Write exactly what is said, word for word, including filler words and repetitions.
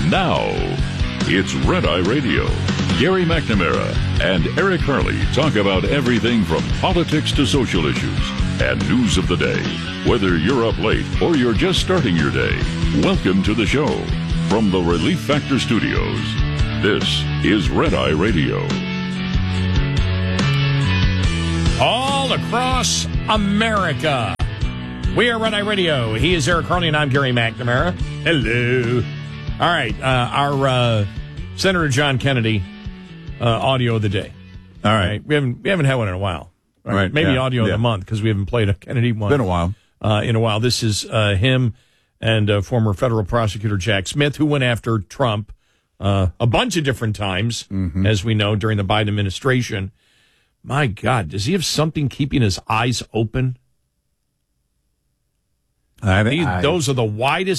Now, it's Red Eye Radio. Gary McNamara and Eric Harley talk about everything from politics to social issues and news of the day. Whether you're up late or you're just starting your day, welcome to the show. From the Relief Factor Studios, this is Red Eye Radio. All across America, we are Red Eye Radio. He is Eric Harley, and I'm Gary McNamara. Hello. All right, uh, our uh, Senator John Kennedy uh, audio of the day. All right. We haven't we haven't had one in a while. Right? Right, Maybe yeah, audio of yeah. the month, because we haven't played a Kennedy one. Been a while. Uh, in a while. This is uh, him and uh, former federal prosecutor Jack Smith, who went after Trump uh, a bunch of different times, Mm-hmm. as we know, during the Biden administration. My God, does he have something keeping his eyes open? I, These, I, those are the widest